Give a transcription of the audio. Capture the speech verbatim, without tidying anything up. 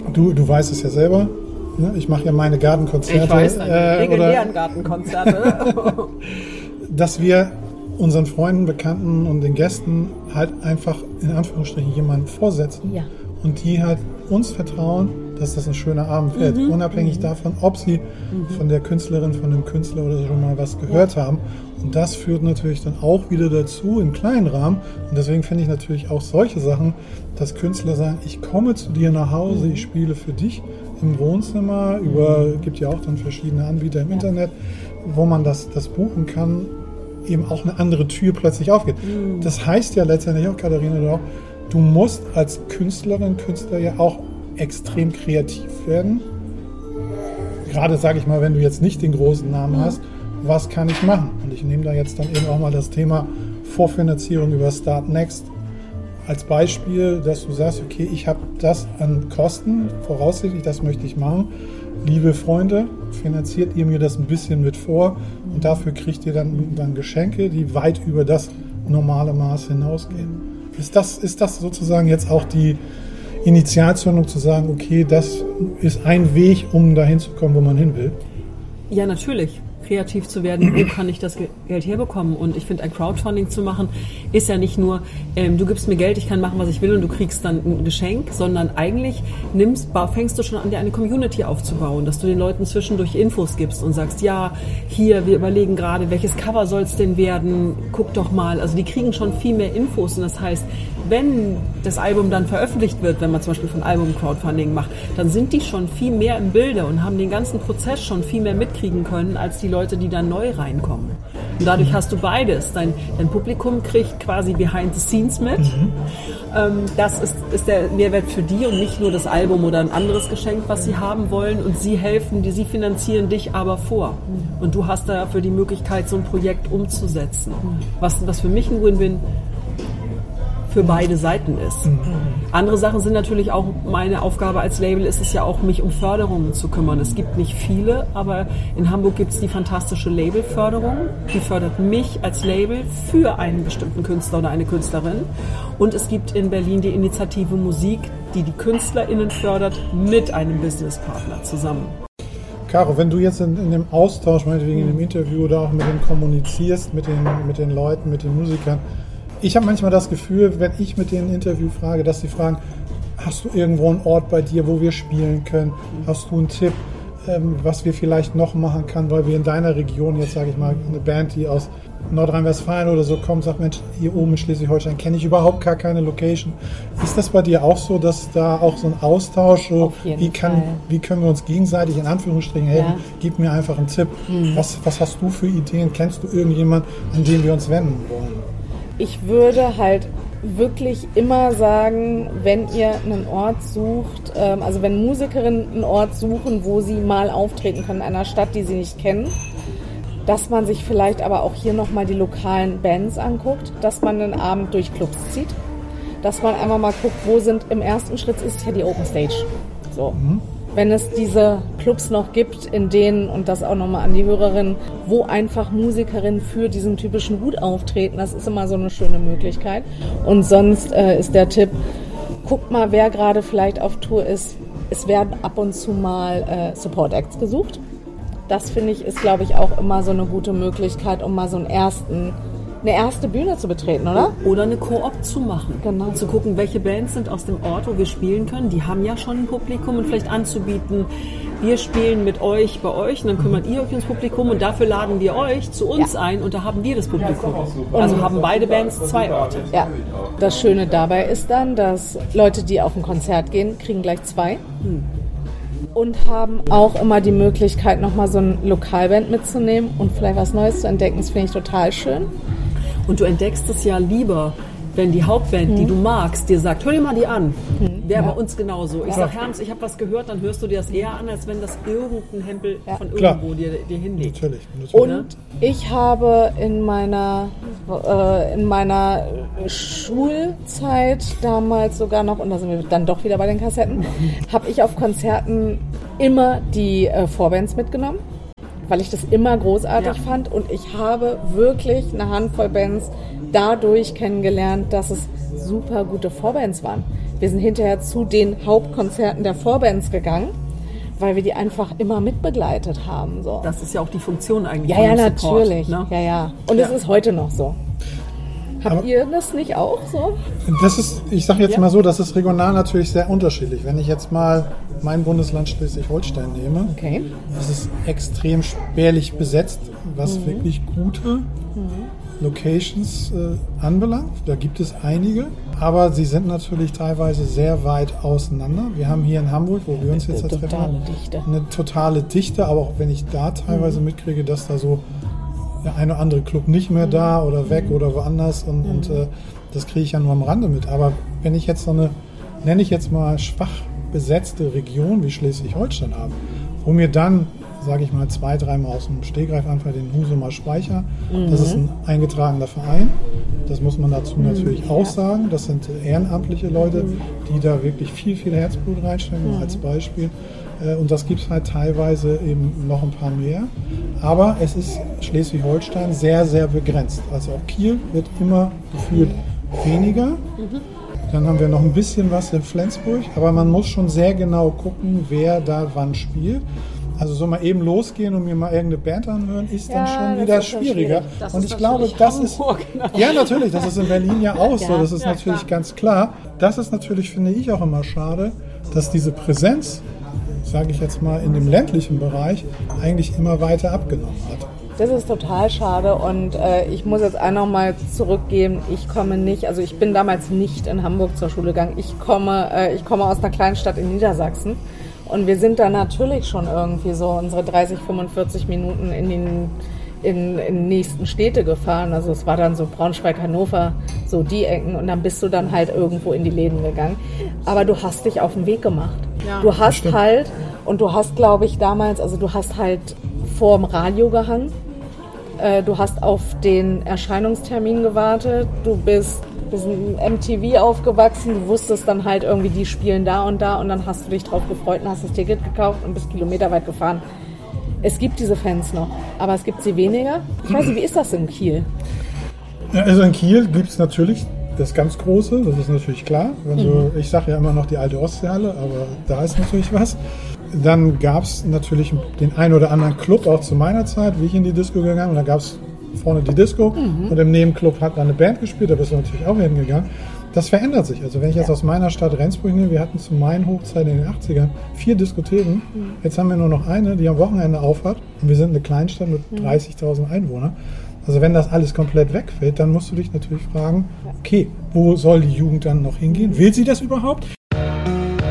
Du, du weißt es ja selber. Ne? Ich mache ja meine Gartenkonzerte. Ich weiß, deine äh, legendären Gartenkonzerte. Dass wir unseren Freunden, Bekannten und den Gästen halt einfach in Anführungsstrichen jemanden vorsetzen Ja. und die halt uns vertrauen, dass das ein schöner Abend wird, Mhm. unabhängig mhm. davon, ob sie mhm. von der Künstlerin, von dem Künstler oder so schon mal was gehört ja. haben. Und das führt natürlich dann auch wieder dazu im kleinen Rahmen. Und deswegen finde ich natürlich auch solche Sachen, dass Künstler sagen, ich komme zu dir nach Hause, mhm. ich spiele für dich im Wohnzimmer, über, gibt ja auch dann verschiedene Anbieter im ja. Internet, wo man das, das buchen kann, eben auch eine andere Tür plötzlich aufgeht. Mhm. Das heißt ja letztendlich auch, Katharina, du, auch, du musst als Künstlerin, Künstler ja auch extrem kreativ werden. Gerade, sage ich mal, wenn du jetzt nicht den großen Namen mhm. hast, was kann ich machen? Und ich nehme da jetzt dann eben auch mal das Thema Vorfinanzierung über Start Next als Beispiel, dass du sagst, okay, ich habe das an Kosten, voraussichtlich, das möchte ich machen. Liebe Freunde, finanziert ihr mir das ein bisschen mit vor und dafür kriegt ihr dann, dann Geschenke, die weit über das normale Maß hinausgehen. Ist das, ist das sozusagen jetzt auch die Initialzündung zu sagen, okay, das ist ein Weg, um dahin zu kommen, wo man hin will? Ja, natürlich. Kreativ zu werden, wo kann ich das Geld herbekommen? Und ich finde, ein Crowdfunding zu machen, ist ja nicht nur, ähm, du gibst mir Geld, ich kann machen, was ich will und du kriegst dann ein Geschenk, sondern eigentlich nimmst, fängst du schon an, dir eine Community aufzubauen, dass du den Leuten zwischendurch Infos gibst und sagst, ja, hier, wir überlegen gerade, welches Cover soll es denn werden? Guck doch mal. Also die kriegen schon viel mehr Infos und das heißt, wenn das Album dann veröffentlicht wird, wenn man zum Beispiel von Album-Crowdfunding macht, dann sind die schon viel mehr im Bilde und haben den ganzen Prozess schon viel mehr mitkriegen können, als die Leute, die dann neu reinkommen. Und dadurch hast du beides. Dein, dein Publikum kriegt quasi behind the scenes mit. Mhm. Ähm, das ist, ist der Mehrwert für die und nicht nur das Album oder ein anderes Geschenk, was sie haben wollen. Und sie helfen dir, sie finanzieren dich aber vor. Und du hast dafür die Möglichkeit, so ein Projekt umzusetzen. Was, was für mich ein Win-Win für beide Seiten ist. Mhm. Andere Sachen sind natürlich auch, meine Aufgabe als Label ist es ja auch, mich um Förderungen zu kümmern. Es gibt nicht viele, aber in Hamburg gibt es die fantastische Labelförderung. Die fördert mich als Label für einen bestimmten Künstler oder eine Künstlerin. Und es gibt in Berlin die Initiative Musik, die die KünstlerInnen fördert mit einem Businesspartner zusammen. Caro, wenn du jetzt in, in dem Austausch, meinetwegen in dem Interview oder auch mit denen kommunizierst, mit den, mit den Leuten, mit den Musikern, ich habe manchmal das Gefühl, wenn ich mit denen ein Interview frage, dass sie fragen, hast du irgendwo einen Ort bei dir, wo wir spielen können? Hast du einen Tipp, ähm, was wir vielleicht noch machen können, weil wir in deiner Region, jetzt sage ich mal, eine Band, die aus Nordrhein-Westfalen oder so kommt, sagt, Mensch, hier oben in Schleswig-Holstein kenne ich überhaupt gar keine Location. Ist das bei dir auch so, dass da auch so ein Austausch, so, wie, kann, wie können wir uns gegenseitig in Anführungsstrichen helfen? Ja. Gib mir einfach einen Tipp. Mhm. Was, was hast du für Ideen? Kennst du irgendjemanden, an den wir uns wenden wollen? Ich würde halt wirklich immer sagen, wenn ihr einen Ort sucht, also wenn Musikerinnen einen Ort suchen, wo sie mal auftreten können in einer Stadt, die sie nicht kennen, dass man sich vielleicht aber auch hier nochmal die lokalen Bands anguckt, dass man einen Abend durch Clubs zieht, dass man einfach mal guckt, wo sind, im ersten Schritt ist es ja die Open Stage. So. Mhm. Wenn es diese Clubs noch gibt, in denen, und das auch nochmal an die Hörerinnen, wo einfach Musikerinnen für diesen typischen Hut auftreten, das ist immer so eine schöne Möglichkeit. Und sonst äh, ist der Tipp, guckt mal, wer gerade vielleicht auf Tour ist. Es werden ab und zu mal äh, Support Acts gesucht. Das finde ich, ist glaube ich auch immer so eine gute Möglichkeit, um mal so einen ersten eine erste Bühne zu betreten, oder? Oder eine Koop zu machen. Genau. Zu gucken, welche Bands sind aus dem Ort, wo wir spielen können. Die haben ja schon ein Publikum und vielleicht anzubieten, wir spielen mit euch bei euch und dann kümmert ihr euch ums Publikum und dafür laden wir euch zu uns ja. ein und da haben wir das Publikum. Also haben beide Bands zwei Orte. Ja. Das Schöne dabei ist dann, dass Leute, die auf ein Konzert gehen, kriegen gleich zwei. Hm. Und haben auch immer die Möglichkeit, nochmal so eine Lokalband mitzunehmen und vielleicht was Neues zu entdecken. Das finde ich total schön. Und du entdeckst es ja lieber, wenn die Hauptband, hm. die du magst, dir sagt, hör dir mal die an. Hm. Wäre ja. bei uns genauso. Ich ja. sag, Herms, ich habe was gehört, dann hörst du dir das eher an, als wenn das irgendein Hempel ja. von irgendwo dir, dir hinlegt. Natürlich, natürlich. Und ich habe in meiner, äh, in meiner Schulzeit damals sogar noch, und da sind wir dann doch wieder bei den Kassetten, habe ich auf Konzerten immer die äh, Vorbands mitgenommen, weil ich das immer großartig ja. fand. Und ich habe wirklich eine Handvoll Bands dadurch kennengelernt, dass es super gute Vorbands waren. Wir sind hinterher zu den Hauptkonzerten der Vorbands gegangen, weil wir die einfach immer mitbegleitet haben. So. Das ist ja auch die Funktion eigentlich. Ja, von ja, dem Support, natürlich. Ne? Ja, ja. Und ja. es ist heute noch so. Habt Aber ihr das nicht auch so? Das ist, ich sage jetzt Ja. mal so, das ist regional natürlich sehr unterschiedlich. Wenn ich jetzt mal mein Bundesland Schleswig-Holstein nehme, Okay. das ist extrem spärlich besetzt, was Mhm. wirklich gute Locations äh, anbelangt. Da gibt es einige, aber sie sind natürlich teilweise sehr weit auseinander. Wir haben hier in Hamburg, wo wir uns jetzt treffen, Totale Dichte. eine totale Dichte, aber auch wenn ich da teilweise Mhm. mitkriege, dass da so der eine oder andere Club nicht mehr da oder weg oder woanders und, und äh, das kriege ich ja nur am Rande mit. Aber wenn ich jetzt so eine, nenne ich jetzt mal schwach besetzte Region wie Schleswig-Holstein habe, wo mir dann, sage ich mal, zwei, dreimal aus dem Stegreif anfällt, den Husumer Speicher, das ist ein eingetragener Verein, das muss man dazu natürlich auch sagen, das sind ehrenamtliche Leute, die da wirklich viel, viel Herzblut reinstecken, nur als Beispiel. Und das gibt es halt teilweise eben noch ein paar mehr. Aber es ist Schleswig-Holstein sehr, sehr begrenzt. Also auch Kiel wird immer gefühlt weniger. Dann haben wir noch ein bisschen was in Flensburg. Aber man muss schon sehr genau gucken, wer da wann spielt. Also so mal eben losgehen und mir mal irgendeine Band anhören, ist Ja, dann schon das wieder ist schon schwieriger. schwierig. Das Und ist ich glaube, natürlich das ist... Hamburg, ne? Ja, natürlich, das ist in Berlin ja auch so. Ja, Das ist ja, natürlich klar. ganz klar. Das ist natürlich, finde ich, auch immer schade, dass diese Präsenz, sage ich jetzt mal, in dem ländlichen Bereich eigentlich immer weiter abgenommen hat. Das ist total schade und äh, ich muss jetzt auch noch mal zurückgeben, ich komme nicht, also ich bin damals nicht in Hamburg zur Schule gegangen, ich komme, äh, ich komme aus einer kleinen Stadt in Niedersachsen und wir sind da natürlich schon irgendwie so unsere dreißig, fünfundvierzig Minuten in den in, in nächsten Städte gefahren, also es war dann so Braunschweig, Hannover, so die Ecken und dann bist du dann halt irgendwo in die Läden gegangen, aber du hast dich auf den Weg gemacht. Ja. Du hast Stimmt. halt, und du hast glaube ich damals, also du hast halt vorm Radio gehangen, äh, du hast auf den Erscheinungstermin gewartet, du bist, bist in M T V aufgewachsen, du wusstest dann halt irgendwie, die spielen da und da und dann hast du dich drauf gefreut und hast das Ticket gekauft und bist kilometerweit gefahren. Es gibt diese Fans noch, aber es gibt sie weniger. Ich weiß nicht, wie ist das in Kiel? Ja, also in Kiel gibt es natürlich das ganz Große, das ist natürlich klar. Also ich sage ja immer noch die alte Ostseehalle, aber da ist natürlich was. Dann gab es natürlich den einen oder anderen Club, auch zu meiner Zeit, wie ich in die Disco gegangen bin. Da gab es vorne die Disco und im Nebenclub hat dann eine Band gespielt, da bist du natürlich auch hingegangen. Das verändert sich. Also wenn ich jetzt aus meiner Stadt Rendsburg nehme, wir hatten zu meinen Hochzeiten in den achtzigern vier Diskotheken. Jetzt haben wir nur noch eine, die am Wochenende aufhat. Und wir sind eine Kleinstadt mit dreißigtausend Einwohnern. Also wenn das alles komplett wegfällt, dann musst du dich natürlich fragen, okay, wo soll die Jugend dann noch hingehen? Will sie das überhaupt?